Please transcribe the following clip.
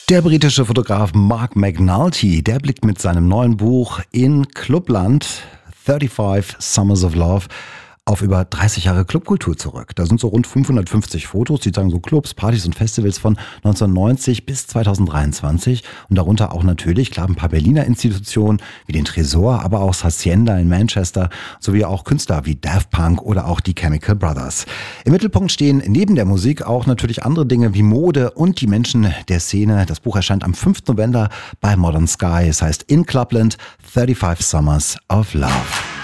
Der britische Fotograf Mark McNulty, der blickt mit seinem neuen Buch in Clubland 35 Summers of Love auf über 30 Jahre Clubkultur zurück. Da sind so rund 550 Fotos, die zeigen so Clubs, Partys und Festivals von 1990 bis 2023 und darunter auch natürlich, klar, ein paar Berliner Institutionen wie den Tresor, aber auch Hacienda in Manchester sowie auch Künstler wie Daft Punk oder auch die Chemical Brothers. Im Mittelpunkt stehen neben der Musik auch natürlich andere Dinge wie Mode und die Menschen der Szene. Das Buch erscheint am 5. November bei Modern Sky. Es heißt In Clubland 35 Summers of Love.